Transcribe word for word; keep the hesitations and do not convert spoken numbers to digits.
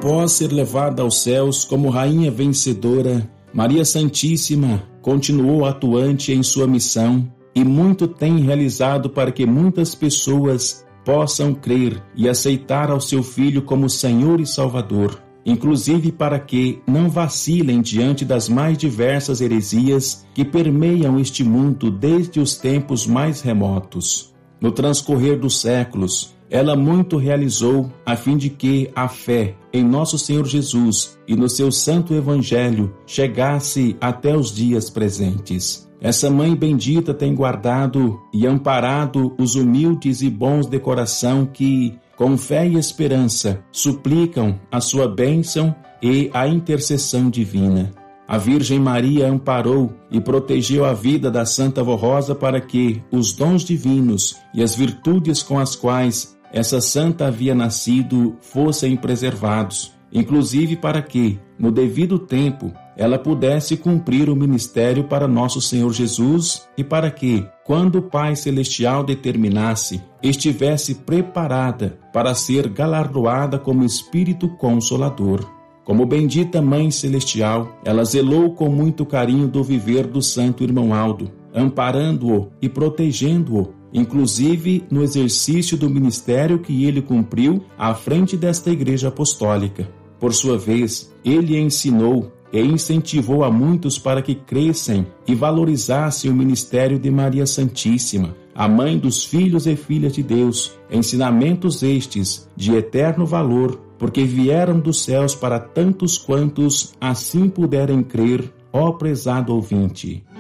Após ser levada aos céus como rainha vencedora, Maria Santíssima continuou atuante em sua missão e muito tem realizado para que muitas pessoas possam crer e aceitar ao seu Filho como Senhor e Salvador, inclusive para que não vacilem diante das mais diversas heresias que permeiam este mundo desde os tempos mais remotos. No transcorrer dos séculos, ela muito realizou a fim de que a fé em nosso Senhor Jesus e no seu santo Evangelho chegasse até os dias presentes. Essa mãe bendita tem guardado e amparado os humildes e bons de coração que, com fé e esperança, suplicam a sua bênção e a intercessão divina. A Virgem Maria amparou e protegeu a vida da Santa Vó Rosa para que os dons divinos e as virtudes com as quais essa santa havia nascido fossem preservados, inclusive para que, no devido tempo, ela pudesse cumprir o ministério para nosso Senhor Jesus e para que, quando o Pai Celestial determinasse, estivesse preparada para ser galardoada como Espírito Consolador. Como bendita Mãe Celestial, ela zelou com muito carinho do viver do santo irmão Aldo, amparando-o e protegendo-o, inclusive no exercício do ministério que ele cumpriu à frente desta Igreja Apostólica. Por sua vez, ele ensinou e incentivou a muitos para que crescem e valorizassem o ministério de Maria Santíssima, a mãe dos filhos e filhas de Deus, ensinamentos estes de eterno valor, porque vieram dos céus para tantos quantos assim puderem crer, ó prezado ouvinte.